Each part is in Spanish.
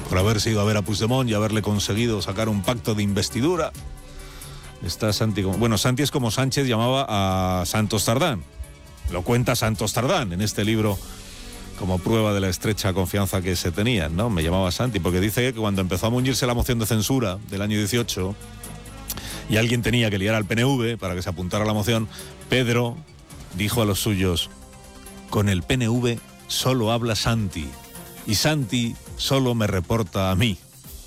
por haberse ido a ver a Puigdemont y haberle conseguido sacar un pacto de investidura. Está Santi... Bueno, Santi es como Sánchez llamaba a Santos Tardán. Lo cuenta Santos Tardán en este libro como prueba de la estrecha confianza que se tenían, ¿no? Me llamaba Santi, porque dice que cuando empezó a muñirse la moción de censura del año 18 y alguien tenía que liar al PNV para que se apuntara a la moción, Pedro dijo a los suyos: con el PNV solo habla Santi, y Santi solo me reporta a mí.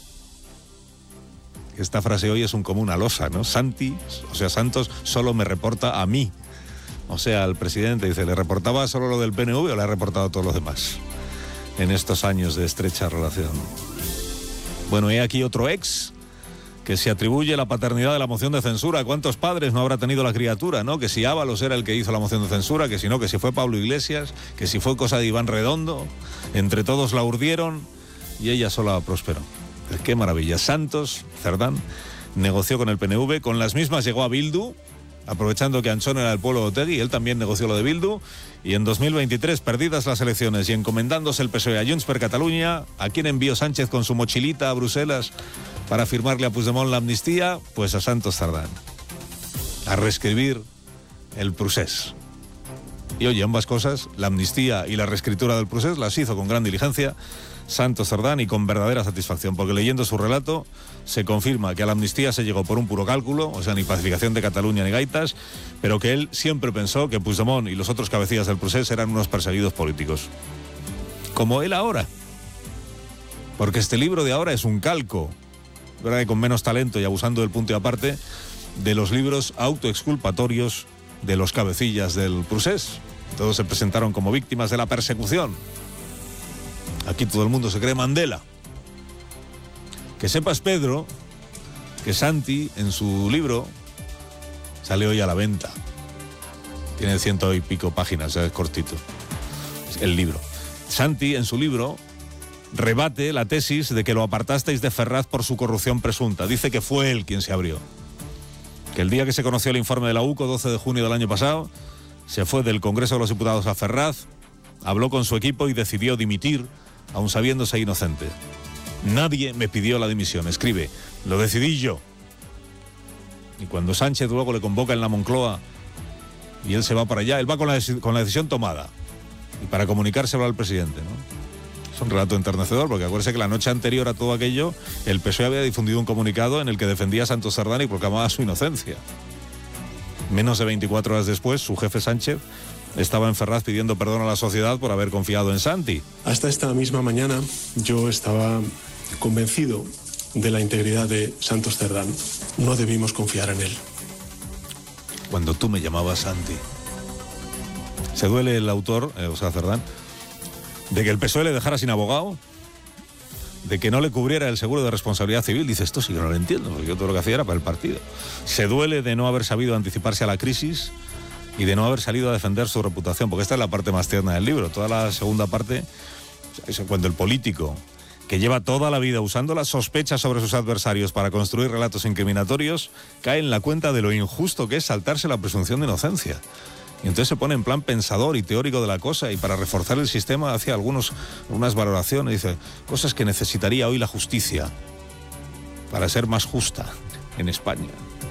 Esta frase hoy es como una losa, ¿no? Santi, o sea, Santos solo me reporta a mí. O sea, al presidente, dice, ¿le reportaba solo lo del PNV o le ha reportado a todos los demás en estos años de estrecha relación? Bueno, he aquí otro ex que se atribuye la paternidad de la moción de censura. ¿Cuántos padres no habrá tenido la criatura, no? Que si Ábalos era el que hizo la moción de censura, que si no, que si fue Pablo Iglesias, que si fue cosa de Iván Redondo. Entre todos la urdieron y ella sola prosperó. ¡Qué maravilla! Santos Cerdán negoció con el PNV, con las mismas llegó a Bildu, aprovechando que Anchón era el pueblo de Otegi, él también negoció lo de Bildu, y en 2023, perdidas las elecciones y encomendándose el PSOE a Junts per Catalunya, ¿a quién envió Sánchez con su mochilita a Bruselas para firmarle a Puigdemont la amnistía? Pues a Santos Cerdán, a reescribir el procés. Y oye, ambas cosas, la amnistía y la reescritura del procés, las hizo con gran diligencia Santos Cerdán y con verdadera satisfacción, porque leyendo su relato se confirma que a la amnistía se llegó por un puro cálculo, o sea, ni pacificación de Cataluña ni gaitas, pero que él siempre pensó que Puigdemont y los otros cabecillas del procés eran unos perseguidos políticos. Como él ahora. Porque este libro de ahora es un calco, ¿verdad?, con menos talento y abusando del punto y aparte, de los libros autoexculpatorios de los cabecillas del procés. Todos se presentaron como víctimas de la persecución. Aquí todo el mundo se cree Mandela. Que sepas, Pedro, que Santi, en su libro, sale hoy a la venta. Tiene 100 y pico páginas, es cortito. El libro. Santi, en su libro, rebate la tesis de que lo apartasteis de Ferraz por su corrupción presunta. Dice que fue él quien se abrió. Que el día que se conoció el informe de la UCO, 12 de junio del año pasado, se fue del Congreso de los Diputados a Ferraz, habló con su equipo y decidió dimitir, aun sabiéndose inocente. Nadie me pidió la dimisión, escribe, lo decidí yo. Y cuando Sánchez luego le convoca en la Moncloa y él se va para allá, él va con la decisión tomada y para comunicárselo al presidente, ¿no? Es un relato enternecedor, porque acuérdese que la noche anterior a todo aquello el PSOE había difundido un comunicado en el que defendía a Santos Cerdán y proclamaba su inocencia. Menos de 24 horas después, su jefe Sánchez estaba en Ferraz pidiendo perdón a la sociedad por haber confiado en Santi. Hasta esta misma mañana yo estaba convencido de la integridad de Santos Cerdán. No debimos confiar en él. Cuando tú me llamabas Santi. Se duele el autor, o sea, Cerdán, de que el PSOE le dejara sin abogado, de que no le cubriera el seguro de responsabilidad civil. Dice, esto sí que no lo entiendo, porque yo todo lo que hacía era para el partido. Se duele de no haber sabido anticiparse a la crisis y de no haber salido a defender su reputación, porque esta es la parte más tierna del libro. Toda la segunda parte es cuando el político, que lleva toda la vida usando las sospechas sobre sus adversarios para construir relatos incriminatorios, cae en la cuenta de lo injusto que es saltarse la presunción de inocencia. Y entonces se pone en plan pensador y teórico de la cosa, y para reforzar el sistema hace unas valoraciones, dice, cosas que necesitaría hoy la justicia para ser más justa en España.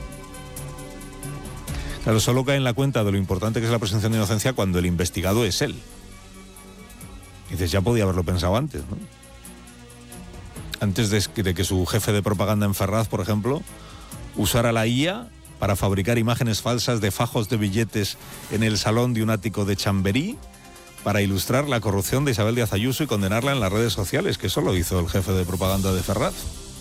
Claro, solo cae en la cuenta de lo importante que es la presunción de inocencia cuando el investigado es él. Y dices, ya podía haberlo pensado antes, ¿no? Antes de que su jefe de propaganda en Ferraz, por ejemplo, usara la IA para fabricar imágenes falsas de fajos de billetes en el salón de un ático de Chamberí para ilustrar la corrupción de Isabel Díaz Ayuso y condenarla en las redes sociales, que eso lo hizo el jefe de propaganda de Ferraz.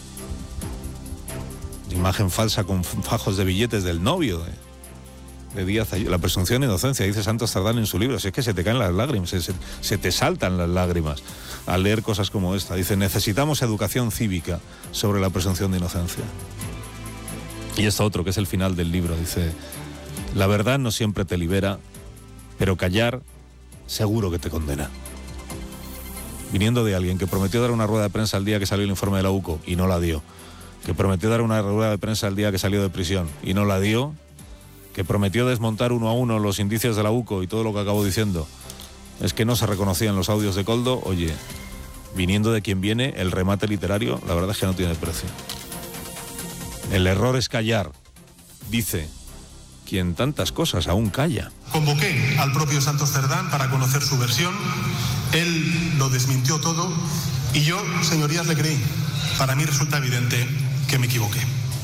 Imagen falsa con fajos de billetes del novio de Díaz Ayuso. La presunción de inocencia, dice Santos Cerdán en su libro. Si es que se te caen las lágrimas, se te saltan las lágrimas al leer cosas como esta. Dice, necesitamos educación cívica sobre la presunción de inocencia. Y esto otro, que es el final del libro, dice, la verdad no siempre te libera, pero callar seguro que te condena. Viniendo de alguien que prometió dar una rueda de prensa el día que salió el informe de la UCO y no la dio, que prometió dar una rueda de prensa el día que salió de prisión y no la dio, que prometió desmontar uno a uno los indicios de la UCO y todo lo que acabo diciendo es que no se reconocía en los audios de Koldo, oye, viniendo de quien viene, el remate literario, la verdad es que no tiene precio. El error es callar, dice quien tantas cosas aún calla. Convoqué al propio Santos Cerdán para conocer su versión. Él lo desmintió todo y yo, señorías, le creí. Para mí resulta evidente que me equivoqué.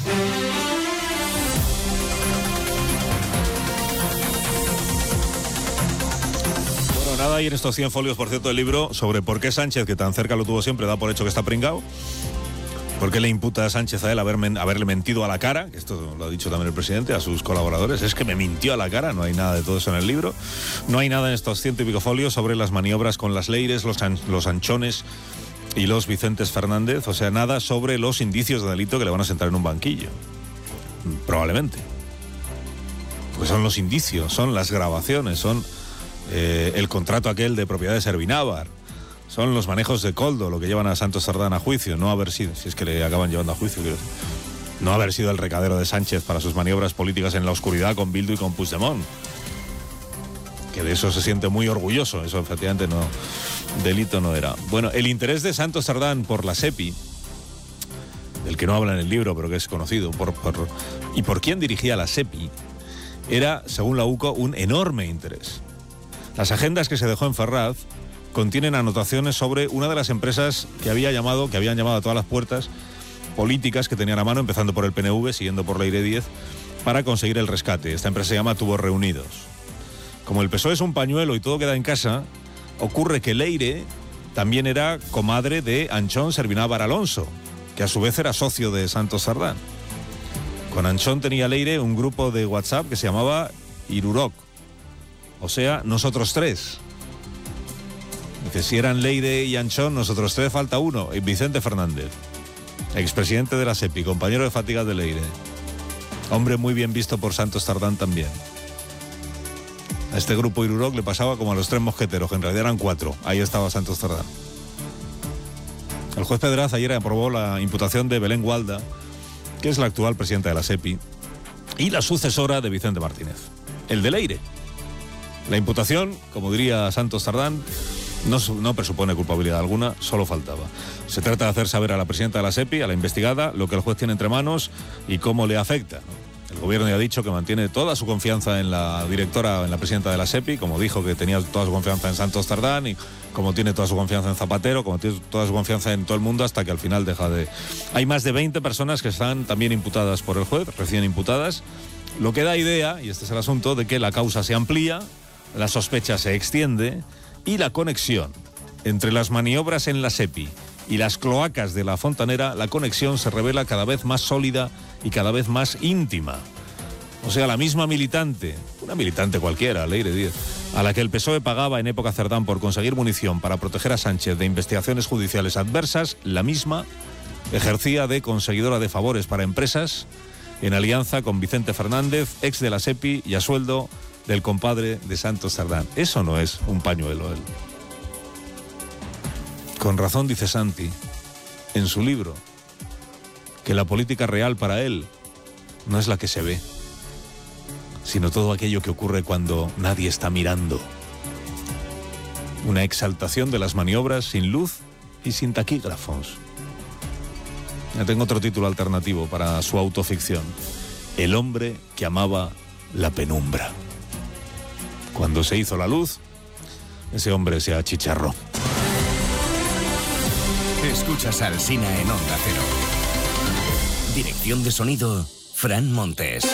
Bueno, nada hay en estos 100 folios, por cierto, del libro sobre por qué Sánchez, que tan cerca lo tuvo siempre, da por hecho que está pringao. ¿Por qué le imputa a Sánchez a él haberle mentido a la cara? Esto lo ha dicho también el presidente a sus colaboradores. Es que me mintió a la cara. No hay nada de todo eso en el libro. No hay nada en estos 100 y pico folios sobre las maniobras con las Leires, los Anchones y los Vicentes Fernández. O sea, nada sobre los indicios de delito que le van a sentar en un banquillo. Probablemente. Pues son los indicios, son las grabaciones, son el contrato aquel de propiedad de Servinávar. Son los manejos de Koldo, lo que llevan a Santos Cerdán a juicio, no haber sido, si es que le acaban llevando a juicio, quiero decir, no haber sido el recadero de Sánchez para sus maniobras políticas en la oscuridad con Bildu y con Puigdemont. Que de eso se siente muy orgulloso, eso efectivamente no, delito no era. Bueno, el interés de Santos Cerdán por la SEPI, del que no habla en el libro, pero que es conocido, y por quién dirigía la SEPI, era, según la UCO, un enorme interés. Las agendas que se dejó en Ferraz contienen anotaciones sobre una de las empresas que habían llamado a todas las puertas políticas que tenían a mano, empezando por el PNV, siguiendo por Leire 10, para conseguir el rescate. Esta empresa se llama Tubos Reunidos. Como el PSOE es un pañuelo y todo queda en casa, ocurre que Leire también era comadre de Anchón Servinávar Alonso, que a su vez era socio de Santos Cerdán. Con Anchón tenía Leire un grupo de WhatsApp que se llamaba Iruroc, o sea, nosotros tres. Dice, si eran Leire y Anchón, nosotros tres, falta uno, Vicente Fernández, expresidente de la SEPI, compañero de fatigas de Leire. Hombre muy bien visto por Santos Cerdán también. A este grupo Iruroc le pasaba como a los tres mosqueteros, que en realidad eran 4. Ahí estaba Santos Cerdán. El juez Pedraz ayer aprobó la imputación de Belén Gualda, que es la actual presidenta de la SEPI, y la sucesora de Vicente Martínez, el de Leire. La imputación, como diría Santos Cerdán, no presupone culpabilidad alguna, solo faltaba. Se trata de hacer saber a la presidenta de la SEPI, a la investigada, lo que el juez tiene entre manos y cómo le afecta, ¿no? El gobierno ya ha dicho que mantiene toda su confianza en la directora, en la presidenta de la SEPI, como dijo que tenía toda su confianza en Santos Cerdán, y como tiene toda su confianza en Zapatero, como tiene toda su confianza en todo el mundo, hasta que al final deja de... Hay más de 20 personas que están también imputadas por el juez, recién imputadas, lo que da idea, y este es el asunto, de que la causa se amplía, la sospecha se extiende y la conexión entre las maniobras en la SEPI y las cloacas de la Fontanera, la conexión se revela cada vez más sólida y cada vez más íntima. O sea, la misma militante, una militante cualquiera, Leire 10, a la que el PSOE pagaba en época Cerdán por conseguir munición para proteger a Sánchez de investigaciones judiciales adversas, la misma ejercía de conseguidora de favores para empresas en alianza con Vicente Fernández, ex de la SEPI y a sueldo del compadre de Santos Cerdán. Eso no es un pañuelo, él. Con razón dice Santi, en su libro, que la política real para él no es la que se ve, sino todo aquello que ocurre cuando nadie está mirando. Una exaltación de las maniobras sin luz y sin taquígrafos. Ya tengo otro título alternativo para su autoficción. El hombre que amaba la penumbra. Cuando se hizo la luz, ese hombre se achicharró. Escuchas al Alsina en Onda Cero. Dirección de sonido, Fran Montes.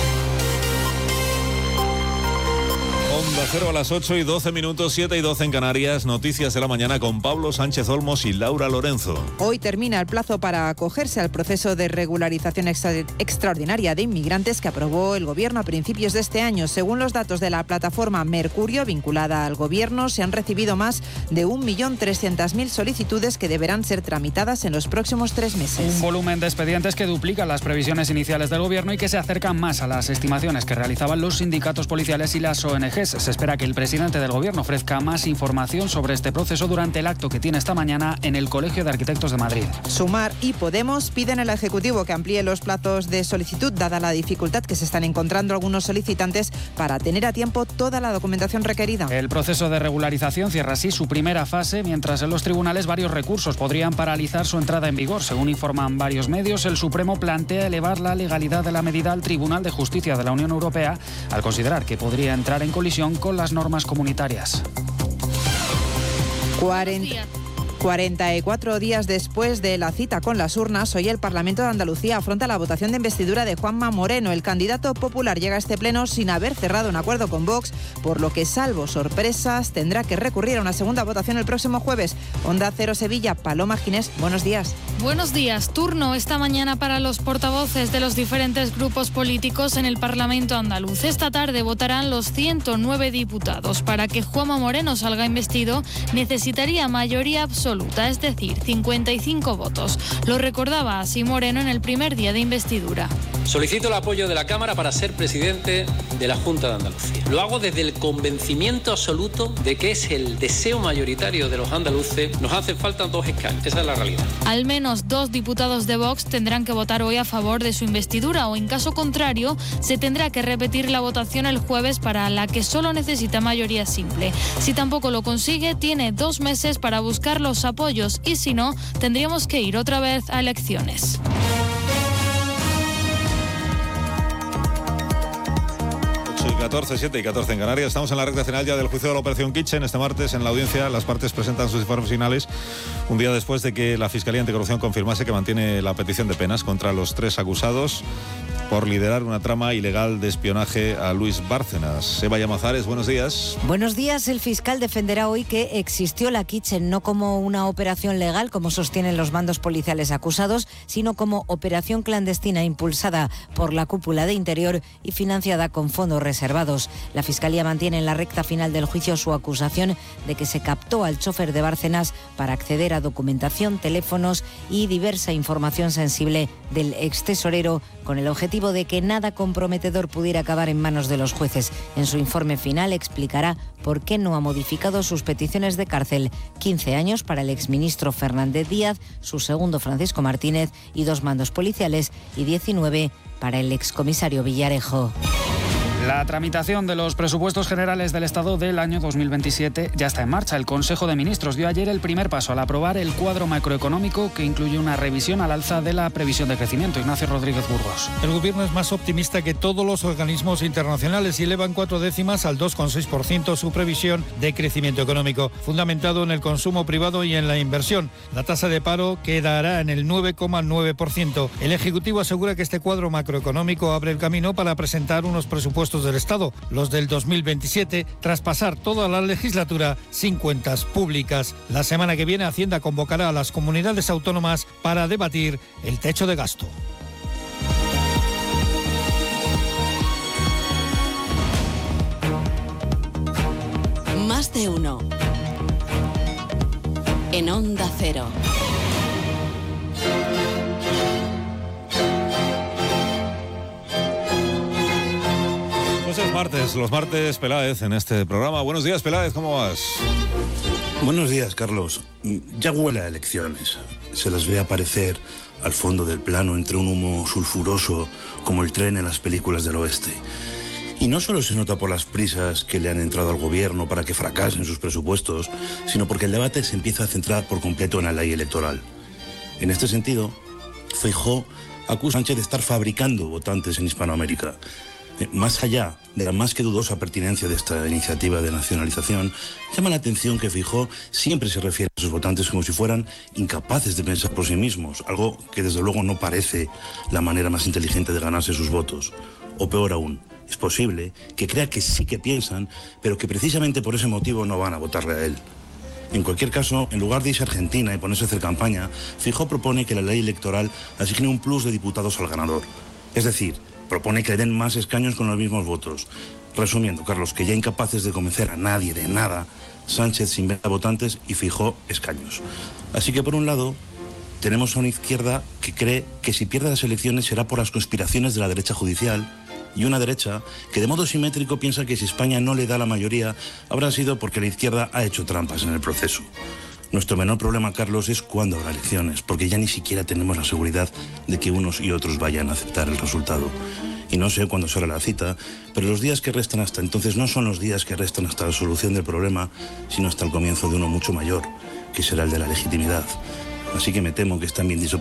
Onda Cero a las 8:12, 7:12 en Canarias. Noticias de la mañana con Pablo Sánchez Olmos y Laura Lorenzo. Hoy termina el plazo para acogerse al proceso de regularización extraordinaria de inmigrantes que aprobó el Gobierno a principios de este año. Según los datos de la plataforma Mercurio, vinculada al Gobierno, se han recibido más de 1.300.000 solicitudes que deberán ser tramitadas en los próximos 3 meses. Un volumen de expedientes que duplica las previsiones iniciales del Gobierno y que se acercan más a las estimaciones que realizaban los sindicatos policiales y las ONGs. Se espera que el presidente del Gobierno ofrezca más información sobre este proceso durante el acto que tiene esta mañana en el Colegio de Arquitectos de Madrid. Sumar y Podemos piden al Ejecutivo que amplíe los plazos de solicitud, dada la dificultad que se están encontrando algunos solicitantes para tener a tiempo toda la documentación requerida. El proceso de regularización cierra así su primera fase, mientras en los tribunales varios recursos podrían paralizar su entrada en vigor. Según informan varios medios, el Supremo plantea elevar la legalidad de la medida al Tribunal de Justicia de la Unión Europea, al considerar que podría entrar en colisión con las normas comunitarias. 44 días después de la cita con las urnas, hoy el Parlamento de Andalucía afronta la votación de investidura de Juanma Moreno. El candidato popular llega a este pleno sin haber cerrado un acuerdo con Vox, por lo que, salvo sorpresas, tendrá que recurrir a una segunda votación el próximo jueves. Onda Cero Sevilla, Paloma Ginés, buenos días. Buenos días. Turno esta mañana para los portavoces de los diferentes grupos políticos en el Parlamento andaluz. Esta tarde votarán los 109 diputados. Para que Juanma Moreno salga investido, necesitaría mayoría absoluta, es decir, 55 votos. Lo recordaba así Moreno en el primer día de investidura. Solicito el apoyo de la Cámara para ser presidente de la Junta de Andalucía. Lo hago desde el convencimiento absoluto de que es el deseo mayoritario de los andaluces. Nos hacen falta 2 escaños, esa es la realidad. Al menos 2 diputados de Vox tendrán que votar hoy a favor de su investidura, o en caso contrario se tendrá que repetir la votación el jueves, para la que solo necesita mayoría simple. Si tampoco lo consigue, tiene 2 meses para buscar los apoyos, y si no, tendríamos que ir otra vez a elecciones. 14, 7 y 14 en Canarias. Estamos en la recta final ya del juicio de la Operación Kitchen. Este martes, en la audiencia, las partes presentan sus informes finales, un día después de que la Fiscalía Anticorrupción confirmase que mantiene la petición de penas contra los 3 acusados por liderar una trama ilegal de espionaje a Luis Bárcenas. Eva Llamazares, buenos días. Buenos días. El fiscal defenderá hoy que existió la Kitchen no como una operación legal, como sostienen los mandos policiales acusados, sino como operación clandestina impulsada por la cúpula de Interior y financiada con fondos reservados. La Fiscalía mantiene en la recta final del juicio su acusación de que se captó al chofer de Bárcenas para acceder a documentación, teléfonos y diversa información sensible del extesorero, con el objetivo de que nada comprometedor pudiera acabar en manos de los jueces. En su informe final explicará por qué no ha modificado sus peticiones de cárcel: 15 años para el exministro Fernández Díaz, su segundo Francisco Martínez y 2 mandos policiales, y 19 para el excomisario Villarejo. La tramitación de los presupuestos generales del Estado del año 2027 ya está en marcha. El Consejo de Ministros dio ayer el primer paso al aprobar el cuadro macroeconómico, que incluye una revisión al alza de la previsión de crecimiento. Ignacio Rodríguez Burgos. El Gobierno es más optimista que todos los organismos internacionales y eleva en 4 décimas al 2,6% su previsión de crecimiento económico, fundamentado en el consumo privado y en la inversión. La tasa de paro quedará en el 9,9%. El Ejecutivo asegura que este cuadro macroeconómico abre el camino para presentar unos presupuestos del Estado, los del 2027, tras pasar toda la legislatura sin cuentas públicas. La semana que viene Hacienda convocará a las comunidades autónomas para debatir el techo de gasto. Más de uno. En Onda Cero. Pues es martes, los martes Peláez en este programa. Buenos días, Peláez, ¿cómo vas? Buenos días, Carlos. Ya huele a elecciones. Se las ve aparecer al fondo del plano entre un humo sulfuroso como el tren en las películas del oeste. Y no solo se nota por las prisas que le han entrado al gobierno para que fracasen sus presupuestos, sino porque el debate se empieza a centrar por completo en la ley electoral. En este sentido, Feijóo acusa a Sánchez de estar fabricando votantes en Hispanoamérica. Más allá de la más que dudosa pertinencia de esta iniciativa de nacionalización, llama la atención que Feijóo siempre se refiere a sus votantes como si fueran incapaces de pensar por sí mismos, algo que desde luego no parece la manera más inteligente de ganarse sus votos. O peor aún, es posible que crea que sí que piensan, pero que precisamente por ese motivo no van a votarle a él. En cualquier caso, en lugar de irse a Argentina y ponerse a hacer campaña, Feijóo propone que la ley electoral asigne un plus de diputados al ganador. Es decir, propone que le den más escaños con los mismos votos. Resumiendo, Carlos, que ya incapaces de convencer a nadie de nada, Sánchez se inventa votantes y Feijóo escaños. Así que, por un lado, tenemos a una izquierda que cree que si pierde las elecciones será por las conspiraciones de la derecha judicial, y una derecha que de modo simétrico piensa que si España no le da la mayoría, habrá sido porque la izquierda ha hecho trampas en el proceso. Nuestro menor problema, Carlos, es cuándo habrá elecciones, porque ya ni siquiera tenemos la seguridad de que unos y otros vayan a aceptar el resultado. Y no sé cuándo será la cita, pero los días que restan hasta entonces no son los días que restan hasta la solución del problema, sino hasta el comienzo de uno mucho mayor, que será el de la legitimidad. Así que me temo que están bien dicho